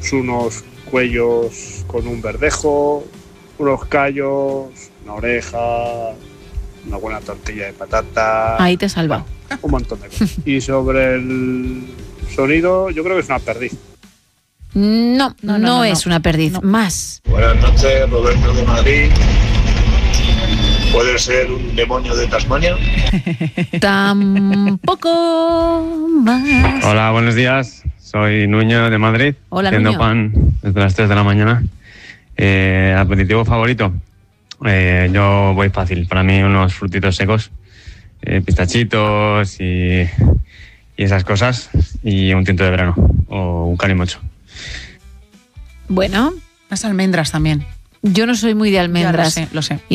unos cuellos con un verdejo, unos callos, una oreja, una buena tortilla de patata. Ahí te he salvado. Un montón de cosas. Y sobre el sonido, yo creo que es una perdiz. No es una perdiz. No. Más. Buenas noches, Roberto de Madrid. ¿Puede ser un demonio de Tasmania? Tampoco más. Hola, buenos días. Soy Nuño de Madrid. Hola, haciendo Nuño. pan desde las 3 de la mañana. Aperitivo favorito. Yo voy fácil. Para mí unos frutitos secos. Pistachitos y esas cosas. Y un tinto de verano. O un calimocho. Bueno. Las almendras también. Yo no soy muy de almendras. Ya lo sé.